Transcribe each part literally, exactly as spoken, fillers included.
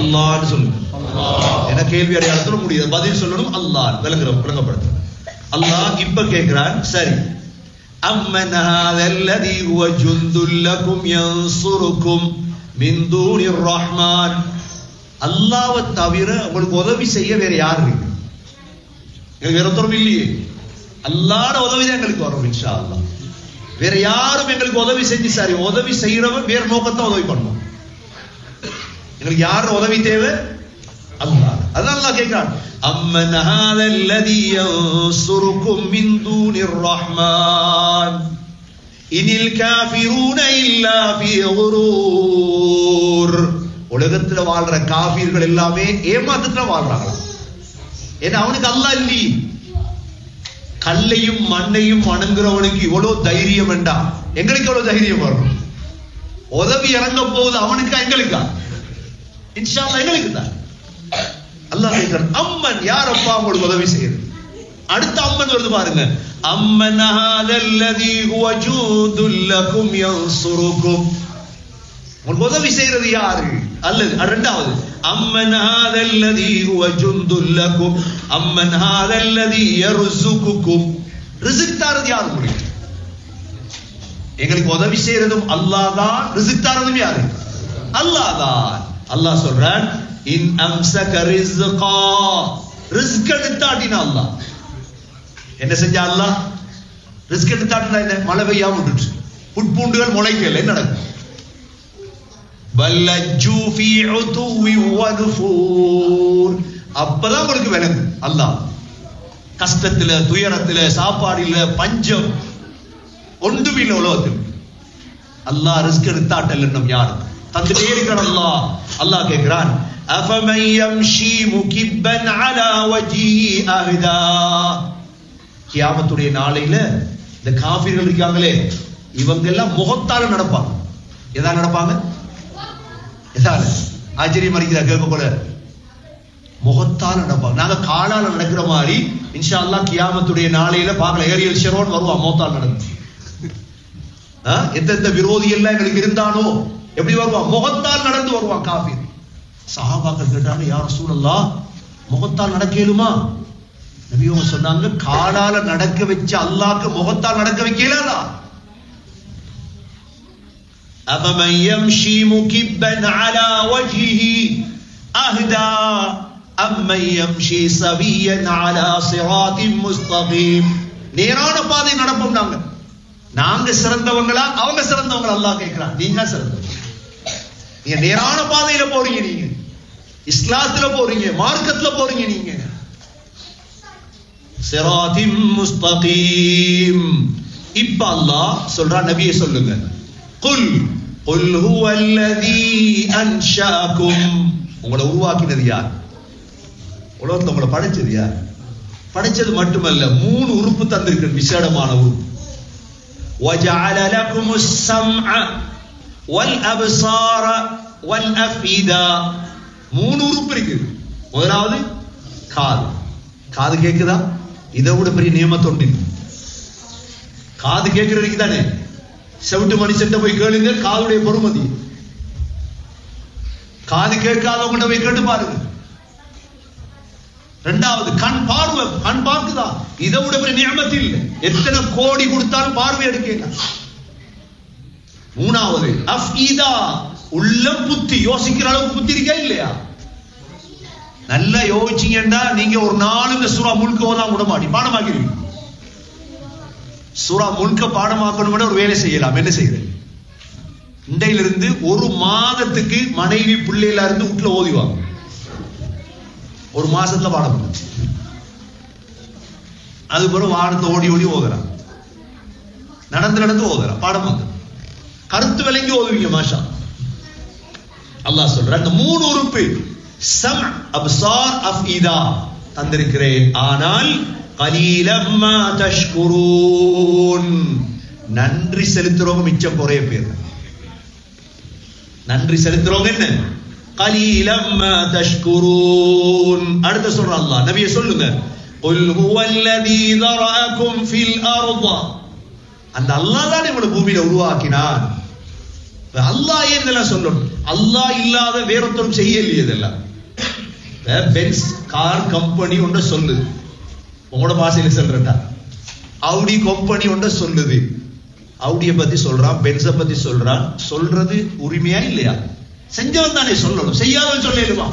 அல்லாஹ்னு சொல்லுங்க. என்ன கேள்வி அடையாளத்தோட முடியாது, பதில் சொல்லணும் அல்லாஹ். விளங்குற விளங்கப்படுத்து. அல்லாஹ் இப்ப கேட்கிறான், சரி அம்மன் ஹாதல்லதி ஹுவ ஜுந்துல் லகும் யன்சுருக்கும் மின் தூனிர் ரஹ்மான். அல்லாஹ்வை தவிர உங்களுக்கு உதவி செய்ய வேற யார் இருக்கு? எங்களுக்கு வேற ஒருத்தரும் இல்லையே. அல்லாஹ்வோட உதவி தான் எங்களுக்கு வரும் இன்ஷா அல்லாஹ். வேற யாரும் எங்களுக்கு உதவி செஞ்சு சரி உதவி செய்யறவன் வேற நோக்கத்தை உதவி பண்ணுவோம். எங்களுக்கு யார் உதவி தேவை? அல்லாஹ். அதான் அல்லாஹ் கேட்கிறான், அம்மன் ஹாதல்லதி யன்சுருக்கும் மின் தூனிர் ரஹ்மான் இனில் காஃபிரூன இல்லா ஃபீ குரூர். உலகத்துல வாழ்ற காஃபிர்கள் எல்லாமே ஏமாத்தத்துல வாழ்றாங்க. ஏன்னா அவனுக்கு அல்லாஹ் இல்லி. கல்லையும் மண்ணையும் வணங்குறவனுக்கு இவ்வளவு தைரியம் வேண்டாம், எங்களுக்கு எவ்வளவு தைரியம் வரும்? உதவி இறங்க போகுது அவனுக்கா எங்களுக்கா? இன்ஷா அல்லாஹ் எங்களுக்கு தான். அல்லாஹ் கேட்கிறான், அம்மன் யாரப்பா உங்களுக்கு உதவி செய்யுது? அடுத்த அம்மன் வருது பாருங்க, அம்மன் ஹாதல்லதி ஹுவ ஜூதுல் லகும் யன்சுருக்கும். உங்களுக்கு உதவி செய்யறது யாரு? அல்லது இரண்டாவது அம்மன் ஹாதல்லதி ஹுவ ஜுந்துல் லகும் அம்மன் ஹாதல்லதி யர்சுகுக்கும். ரிஸ்க் தரது யாரு? உங்களுக்கு எங்களுக்கு உதவி செய்யறதும் அல்லாஹ் தான், ரிஸ்க் தரதும் யாரு? அல்லாஹ் தான். அல்லாஹ் சொல்றான், இன் அம்சக ரிஸ்கா. ரிஸ்க் எடுத்தாட்டினா அல்லாஹ் என்ன செஞ்சா? அல்லாஹ் ரிஸ்க் எடுத்தாட்டினா என்ன? மழை பெய்யாம விட்டுச்சு, புட்பூண்டுகள் முளைக்கல, என்ன நடக்கும்? பல்லஜு ஃபீ உதுவி வதுஃபூர். அப்பதான் உங்களுக்கு விளங்கும் அல்லாஹ் கஷ்டத்துல துயரத்துல சாப்பாடு இல்ல பஞ்சம் ஒன்றும் இல்ல உலகத்தில் அல்லாஹ் ரிஸ்க் எடுத்தாட்டல் என்னும் யாரு தந்துட்டே இருக்கிறான் அல்லாஹ். அல்லாஹ் கேட்கிறான், அஃபமன் யம்ஷி முகிப்பன் அலா வஜ்ஹி அஹ்தா. கியாமத்துடைய நாளையில இந்த காஃபிர்கள் இருக்காங்களே இவங்க எல்லாம் முகத்தால நடப்பாங்க. எதா நடப்பாங்க? ஆச்சரியம் அறிக்கிறா கேட்க போல. முகத்தால் நடப்பாங்க. நாங்க காலால நடக்கிற மாதிரி இன்ஷா அல்லாஹ் கியாமத்துடைய நாளையில பார்க்கல. ஏரியல் ஷரோன் வருவான் மௌத்தால் நடந்து. எந்தெந்த விரோதி எல்லாம் எங்களுக்கு இருந்தானோ எப்படி வருவான்? முகத்தால் நடந்து வருவான் காஃபிர். சஹாபாக்கள் கேட்டாங்க, யா ரசூலல்லாஹ் முகத்தால் நடக்கலுமா? நபி அவங்க சொன்னாங்க, காலால நடக்க வச்ச அல்லாஹ்க்கு முகத்தால் நடக்க வைக்கலாதா? أَفَمَنْ يَمْشِي مُكِبًّا عَلَى وَجْهِهِ أَهْدَى أَمَّنْ يَمْشِي سَوِيًّا عَلَى صِرَاطٍ مُسْتَقِيمٍ. நேரான பாதை நடப்போம் நாங்க. நாங்க சிறந்தவங்களா அவங்க சிறந்தவங்களா? அல்லாஹ் கேட்கிறான், நீங்க சிறந்தவங்க. நீங்க நேரான பாதையில போறீங்க, நீங்க இஸ்லாத்துல போறீங்க, மார்க்கத்துல போறீங்க, நீங்க சிராத்தின் முஸ்தகீம். இப்ப அல்லாஹ் சொல்றான், நபியே சொல்லுங்க, குல் குல் ஹுவல்லதீ அன்ஷாக்கும். உங்களை உருவாக்கினது யார்? உலகத்துல உங்களை படைச்சது யார்? படைச்சது மட்டுமல்ல, மூணு உறுப்பு தந்திருக்கிற விசேடமான உறுப்பு. وَجَعَلَ لَكُمُ السَّمْعَ وَالْأَبْصَارَ وَالْأَفْئِدَةَ. மூணு உறுப்பு இருக்கு. முதலாவது காது. காது கேக்குதா? இதை விட பெரிய நியமத் ஒன்று. காது கேட்கறதுக்கு தானே. செவிட்டு மனுஷன் போய் கேளுங்க காதுடைய பொறுமதி. காது கேட்காதவங்க போய் கேட்டு பாருங்க. இரண்டாவது கண் பார்வை. கண் பார்க்குதா? இதை விட பெரிய நியமத் இல்லை. எத்தனை கோடி கொடுத்தாலும் பார்வை எடுக்க. மூணாவது அஃபீதா, உள்ளம், புத்தி. யோசிக்கிற அளவுக்கு புத்தி இருக்கா இல்லையா? நல்லா யோசிச்சீங்கன்னா நீங்க ஒரு நாலு இந்த சூரா முழுக்க ஓதாம விட மாட்டீங்க, பாடமாக்கிடுவீங்க. சூரா முழுக்க பாடமாக்கணும் ஒரு வேலை செய்யலாம். என்ன செய்யறது? இன்றையிலிருந்து ஒரு மாதத்துக்கு மனைவி பிள்ளையில இருந்து வீட்டுல ஓதிவாங்க. ஒரு மாசத்துல பாடம். அது பிறகு வாரத்தை ஓடி ஓடி ஓதுறான், நடந்து நடந்து ஓதுறான், பாடம் வந்து கருத்து விளங்கி ஓதுவீங்க. மாஷா அல்லாஹ் சொல்ற அந்த மூணு உறுப்பு சம் அப்சார் அஃபீதா தந்திருக்கிறேன். ஆனால் கலீலம் மா தஷ்குரூன், நன்றி செலுத்துறவங்க மிச்சம் குறைய பேர். நன்றி செலுத்துறவங்க என்ன? கலீலம் மா தஷ்குரூன். அடுத்து சொல்ற அல்லாஹ், நபியே சொல்லுங்க, குல் ஹுவல்லதீ தரஅகும் ஃபில் அர்ض. அந்த அல்லாஹ் தான் உங்களை பூமியில உருவாக்கினான். அல்லாஹ் ஏன் இதெல்லாம் சொல்லணும்? அல்லாஹ் இல்லாத வேறொருத்தரும் செய்யலையே இதெல்லாம். பென்ஸ் கார் கம்பெனி ஒன்று சொல்லுது, உங்களோட பாசையில சொல்றா, அவுடி கம்பெனி ஒன்று சொல்லுது, அவுடிய பத்தி சொல்றான், பென்ஸை பத்தி சொல்றான். சொல்றது உரிமையா இல்லையா? செஞ்சவன் தானே சொல்லணும், செய்யாதவன் சொல்லிடுவான்.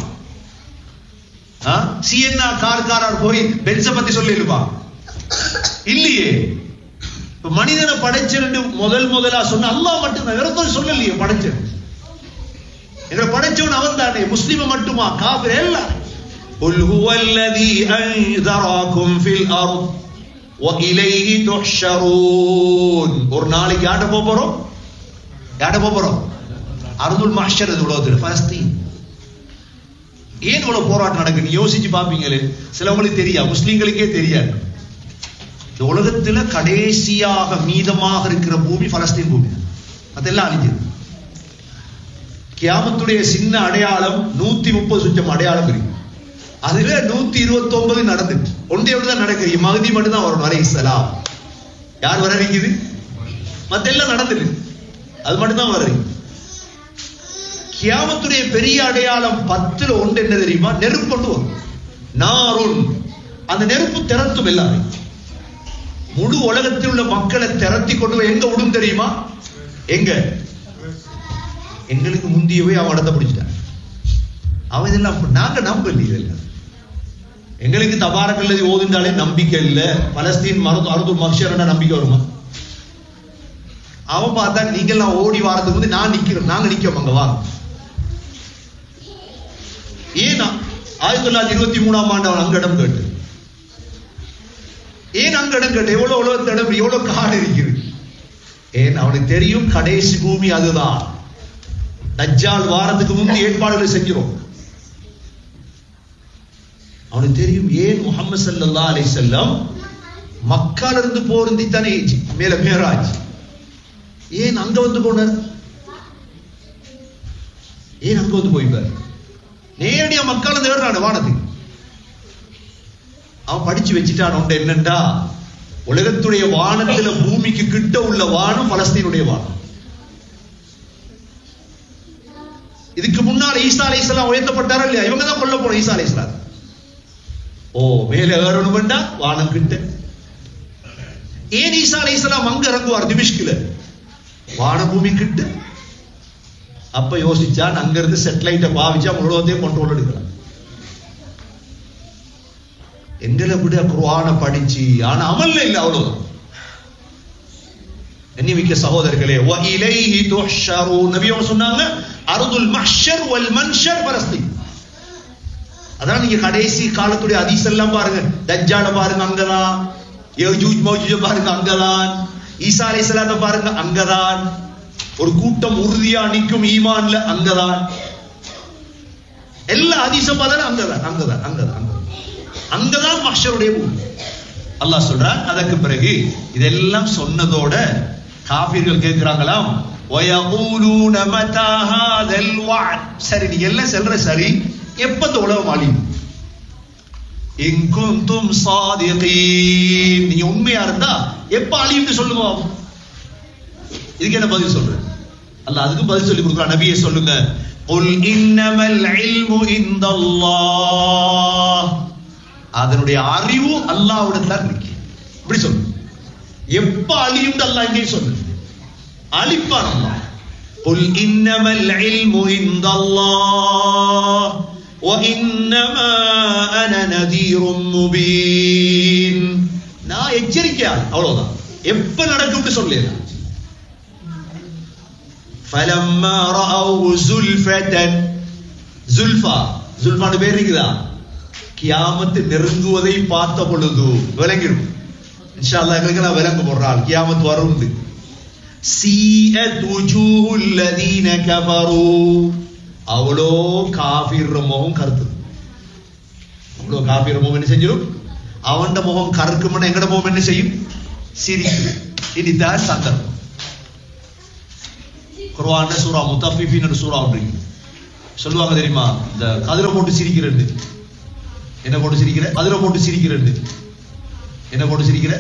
சிஎன்ஆ கார் காரர் போய் பென்ஸை பத்தி சொல்லிடுவான் இல்லையே. மனிதனை படைச்சிருந்து முதல் முதலா சொன்ன அல்லாஹ் மட்டும்தான், வேறொருத்தர் சொல்லலையே படைச்ச. எங்களை படைச்சவன் அவன் தானே. முஸ்லிம மட்டுமா? காஃபிர் எல்லாம். قل هو الذي أنذركم في الأرض وإليه تحشرون. ஒரு நாளைக்கு யாட்ட போறோம்? யாட்ட போறோம்? அர்துல் மஹ்ஷர், இது உலகத்துல பலஸ்தீன். ஏன் இவ்வளவு போராட்டம் நடக்குது யோசிச்சு பாப்பீங்களே. சிலவங்களுக்கு தெரியா, முஸ்லிம்களுக்கே தெரியாது. இந்த உலகத்துல கடைசியாக மீதமாக இருக்கிற பூமி பலஸ்தீன் பூமி, அதெல்லாம் அழிஞ்சது. கியாமத்துடைய சின்ன அடையாளம் நூத்தி முப்பது சுற்றம் அடையாளம் இருக்கு. அதுல நூத்தி இருபத்தி ஒன்பது நடந்துட்டு ஒன்றே தான் நடக்குது. மகதி மட்டும் தான் வரணும் அலைஹிஸ்ஸலாம். யார் வர இருக்குது? மத்த எல்லாம் நடந்துட்டு அது மட்டும் தான் வருது. கியாமத்துடைய பெரிய அடையாளம் பத்துல ஒன்று என்ன தெரியுமா? நெருப்பு கொண்டு வரும். நாருன், அந்த நெருப்பு திறத்தும் எல்லாரும். முழு உலகத்தில் உள்ள மக்களை திரட்டி கொண்டு போய் எங்க விடும் தெரியுமா? எங்க? எங்களுக்கு முந்தியவே அவன் இடத்த பிடிச்சிட்டான். அவன் இதெல்லாம் நாங்க நம்பல. இதெல்லாம் எங்களுக்கு தபாரக்கல்லதி ஓதுண்டாலே நம்பிக்கை இல்ல. பலஸ்தீன் மருது அருது மக்ஷர் நம்பிக்கை வருமா? அவன் பார்த்தா நீங்க எல்லாம் ஓடி வாரத்துக்கு வந்து நான் நிக்கிறோம், நாங்க நிக்கிறோம் அங்க வாங்க. ஏன்னா ஆயிரத்தி தொள்ளாயிரத்தி இருபத்தி மூணாம் ஆண்டு அவன் அங்க இடம் கேட்டு. ஏன் அங்க இடம் கேட்டு? எவ்வளவு உலகத்து இடம், எவ்வளவு காடு இருக்குது. ஏன் அவனுக்கு தெரியும் கடைசி பூமி அதுதான். தஜ்ஜால் வாரத்துக்கு முந்தி ஏற்பாடுகளை செஞ்சிரும். அவனுக்கு தெரியும். ஏன் முஹம்மது ஸல்லல்லாஹு அலைஹி வஸல்லம் மக்கால இருந்து போர்ந்தி தானே மேல மேராஜ், ஏன் அங்க வந்து போனார்? ஏன் அங்க வந்து போய்ப்பார்? நேரடியா மக்கால இருந்து ஏறான வானத்துக்கு. அவன் படிச்சு வச்சுட்டான் ஒன்று என்னண்டா, உலகத்துடைய வானத்துல பூமிக்கு கிட்ட உள்ள வானம் பலஸ்தீனுடைய வானம். இதுக்கு முன்னால ஈசா அலைஹிஸ்ஸலாம் உயர்த்தப்பட்டாரா இல்லையா? இவங்க தான் கொல்ல போன ஈசா அலைஹிஸ்ஸலாம். ஓ மேல ஏறணும் வேண்டா வானம் கிட்ட. ஏன் ஈசா அலைஹிஸ்ஸலாம் அங்க இறங்குவார் திமிஷ்கில? வான பூமி கிட்ட. அப்ப யோசிச்சான், அங்க இருந்து சேட்டலைட்டை பாவிச்சா உலகத்தையும் கண்ட்ரோல் எடுக்கலாம். எங்களை விட குர்ஆனை படிச்சு ஆனா அமல்ல இல்ல, அவ்வளவுதான். எண்ணிமிக்க சகோதரர்களே, வ இலைஹி துஹ்ஷரூன். நபி அவங்க சொன்னாங்க அர்துல் மஹ்ஷர் வல் மன்ஷர் பலஸ்தீன். அதான் நீங்க கடைசி காலத்துடைய ஹதீஸ் எல்லாம் பாருங்க. தஜ்ஜால பாருங்க அங்கதான், யஜூஜ் மௌஜூஜ பாருங்க அங்கதான், ஈசா அலைஹிஸ்ஸலாத்தை பாருங்க அங்கதான், ஒரு கூட்டம் உறுதியா நிற்கும் ஈமான்ல அங்கதான். எல்லா ஹதீஸும் பார்த்தா அங்கதான் அங்கதான் அங்கதான் அங்கதான் மஹ்ஷருடைய பூமி. அல்லாஹ் சொல்றான். அதற்கு பிறகு இதெல்லாம் சொன்னதோட காஃபிர்கள் கேட்கிறாங்களாம், வயகூலூன மதா ஹாதல் வஅத். சரி நீங்க எல்லாம் சொல்ற சரி, எப்ப இந்த உலகம் அழியும்? இன் குன்தும் சாதிகீன், நீங்க உண்மையா இருந்தா எப்ப அழியும்னு சொல்லுங்க. இதுக்கு என்ன பதில் சொல்ற? அல்லாஹ் அதுக்கு பதில் சொல்லி கொடுக்குறான். நபியே சொல்லுங்க, குல் இன்னமல் இல்மு இன்தல்லாஹ். அதனுடைய அறிவு அல்லாஹ்விடம் தான் இருக்கு. இப்படி சொல்லு. எப்ப அழியும் அல்லாஹ் இங்கே சொல்லு. அழிப்பான் அல்லாஹ். குல் இன்னமல் இல்மு இன்தல்லாஹ் வ இன்னமா அன நதீரும் முபீன். நான் எச்சரிக்கையாளன், அவ்வளவுதான். எப்ப நடக்கும்னு சொல்லல. فلما رأوا زلفة زلفا زلفான பேர் இருக்குதா? கியாமத் நெருங்குவதை பார்த்த பொழுது விளங்கிடும். இன்ஷா அல்லாஹ் எங்களுக்கு நான் விளங்க போடுறாள். கியாமத் வரும். சீஅத் wujuhul ladina kafaru. அவ்வளோ காஃபிர் முகம் கருத்து. அவ்வளோ காஃபிர் முகம் என்ன செஞ்சிடும்? அவன் முகம் கருக்கும்னா எங்கட முகம் என்ன செய்யும்? சிரிக்கும். இதுதான் சந்தர்ப்பம். குர்ஆன்ல சூரா முத்தஃபிஃபின் சூரா ஒன்று சொல்லுவாங்க தெரியுமா? இந்த கதிரை போட்டு சிரிக்கிறது. என்ன போட்டு சிரிக்கிற? கதிரை போட்டு சிரிக்கிறது. என்ன போட்டு சிரிக்கிற?